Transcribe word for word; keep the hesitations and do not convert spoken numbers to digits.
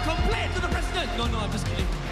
complain to the president. No, no, I'm just kidding.